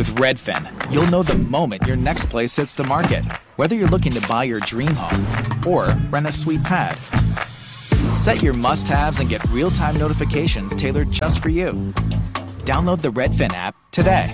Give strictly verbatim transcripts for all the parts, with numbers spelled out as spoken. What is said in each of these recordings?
With Redfin, you'll know the moment your next place hits the market, whether you're looking to buy your dream home or rent a sweet pad. Set your must-haves and get real-time notifications tailored just for you. Download the Redfin app today.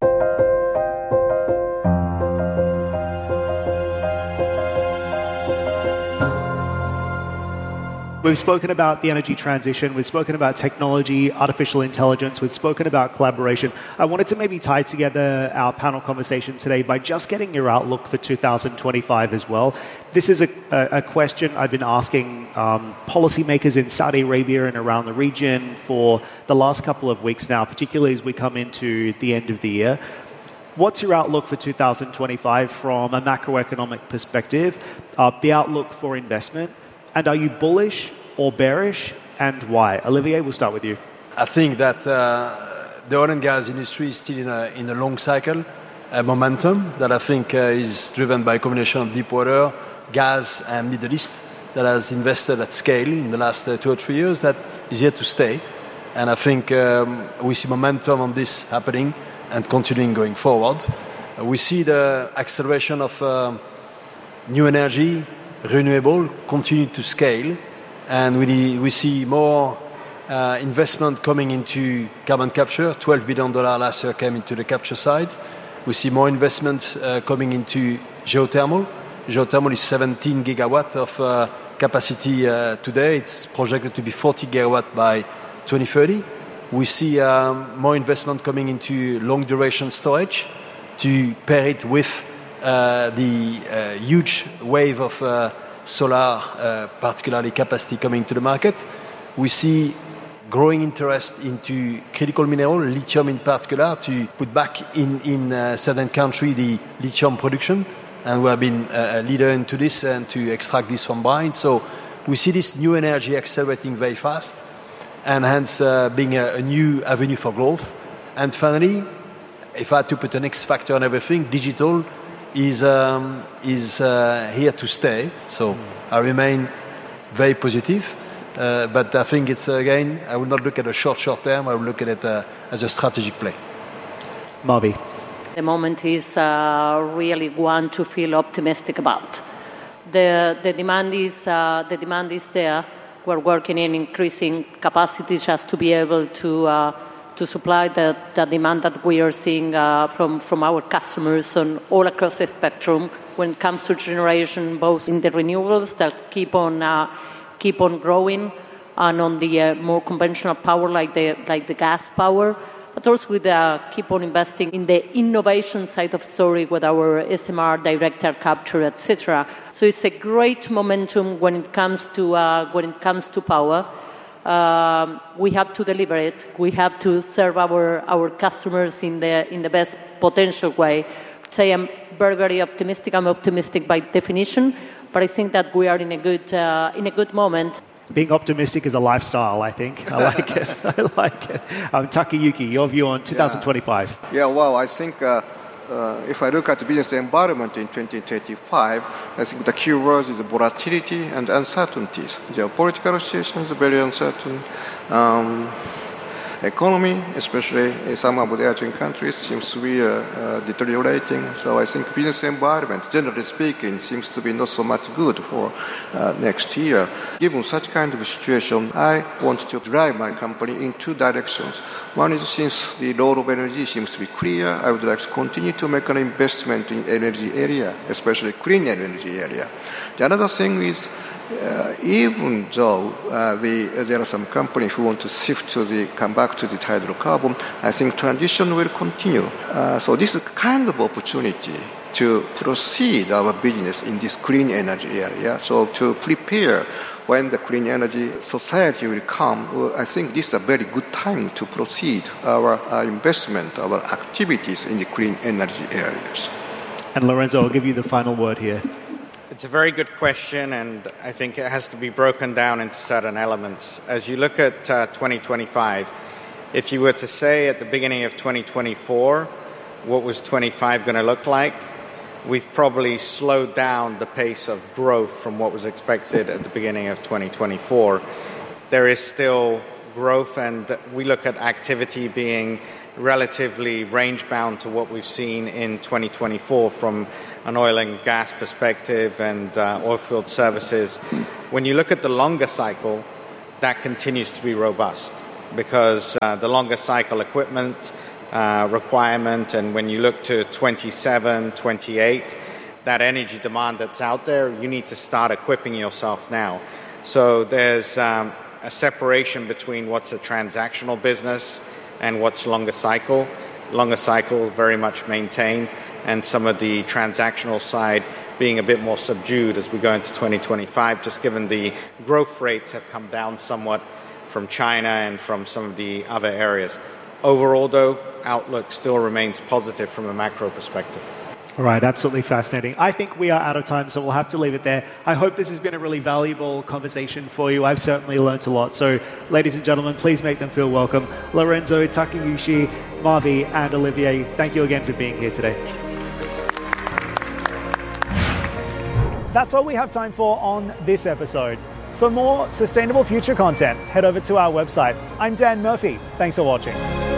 We've spoken about the energy transition, we've spoken about technology, artificial intelligence, we've spoken about collaboration. I wanted to maybe tie together our panel conversation today by just getting your outlook for two thousand twenty-five as well. This is a, a, a question I've been asking um, policymakers in Saudi Arabia and around the region for the last couple of weeks now, particularly as we come into the end of the year. What's your outlook for two thousand twenty-five from a macroeconomic perspective, uh, the outlook for investment? And are you bullish or bearish, and why? Olivier, we'll start with you. I think that uh, the oil and gas industry is still in a, in a long cycle, a momentum that I think uh, is driven by a combination of deep water, gas, and Middle East that has invested at scale in the last uh, two or three years that is here to stay. And I think um, we see momentum on this happening and continuing going forward. Uh, we see the acceleration of um, new energy, renewable, continue to scale, and we we see more uh, investment coming into carbon capture. twelve billion dollars last year came into the capture side. We see more investment uh, coming into geothermal. Geothermal is seventeen gigawatt of uh, capacity uh, today. It's projected to be forty gigawatt by twenty thirty. We see um, more investment coming into long duration storage to pair it with Uh, the uh, huge wave of uh, solar, uh, particularly capacity coming to the market. We see growing interest into critical mineral, lithium in particular, to put back in, in uh, certain countries the lithium production. And we have been uh, a leader into this and to extract this from brine. So we see this new energy accelerating very fast and hence uh, being a, a new avenue for growth. And finally, if I had to put an X factor on everything, digital is um, is uh, here to stay. So I remain very positive. Uh, but I think it's, again, I will not look at a short, short term. I will look at it uh, as a strategic play. Marvi. The moment is uh, really one to feel optimistic about. The the demand is uh, the demand is there. We're working in increasing capacity just to be able to uh, to supply the, the demand that we are seeing uh, from, from our customers on all across the spectrum when it comes to generation, both in the renewables that keep on uh, keep on growing and on the uh, more conventional power like the like the gas power, but also with uh, keep on investing in the innovation side of story with our S M R, direct air capture, et cetera. So it's a great momentum when it comes to uh, when it comes to power. Um, we have to deliver it. We have to serve our, our customers in the in the best potential way. Say I'm very very optimistic. I'm optimistic by definition, but I think that we are in a good uh, in a good moment. Being optimistic is a lifestyle, I think. I like it. I like it. Um, Takayuki, your view on twenty twenty-five? Yeah, yeah well, I think uh, uh, if I look at the business environment in twenty twenty-five, I think the key word is volatility and uncertainties. Geopolitical situation is very uncertain. Um, economy, especially in some of the Asian countries, seems to be uh, uh, deteriorating. So I think business environment, generally speaking, seems to be not so much good for uh, next year. Given such kind of situation, I want to drive my company in two directions. One is since the role of energy seems to be clear, I would like to continue to make an investment in energy area, especially clean energy area. The another thing is Uh, even though uh, the, uh, there are some companies who want to shift to the, come back to the hydrocarbon, I think transition will continue. Uh, so this is kind of opportunity to proceed our business in this clean energy area. So to prepare when the clean energy society will come, well, I think this is a very good time to proceed our uh, investment, our activities in the clean energy areas. And Lorenzo, I'll give you the final word here. It's a very good question, and I think it has to be broken down into certain elements. As you look at uh, twenty twenty-five, if you were to say at the beginning of twenty twenty-four, what was twenty-five going to look like, we've probably slowed down the pace of growth from what was expected at the beginning of twenty twenty-four. There is still growth, and we look at activity being relatively range-bound to what we've seen in twenty twenty-four from an oil and gas perspective and uh, oilfield services. When you look at the longer cycle, that continues to be robust because uh, the longer cycle equipment uh, requirement, and when you look to twenty-seven, twenty-eight, that energy demand that's out there, you need to start equipping yourself now. So there's um, a separation between what's a transactional business and what's longer cycle. Longer cycle very much maintained, and some of the transactional side being a bit more subdued as we go into twenty twenty-five, just given the growth rates have come down somewhat from China and from some of the other areas. Overall, though, outlook still remains positive from a macro perspective. All right, absolutely fascinating. I think we are out of time, so we'll have to leave it there. I hope this has been a really valuable conversation for you. I've certainly learnt a lot. So, ladies and gentlemen, please make them feel welcome. Lorenzo, Takeuchi, Marvi, and Olivier, thank you again for being here today. That's all we have time for on this episode. For more sustainable future content, head over to our website. I'm Dan Murphy. Thanks for watching.